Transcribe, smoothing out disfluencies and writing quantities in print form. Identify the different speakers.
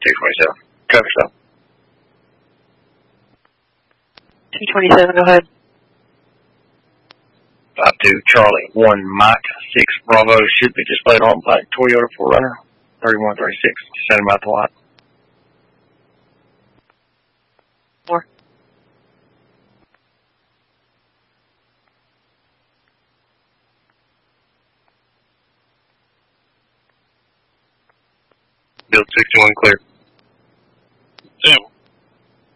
Speaker 1: 227. Traffic stop.
Speaker 2: 227, go ahead.
Speaker 1: 52 Charlie 1 Mike 6 Bravo should be displayed on black Toyota 4Runner 3136. Send him out the lot.
Speaker 2: 4.
Speaker 1: Build 61 clear.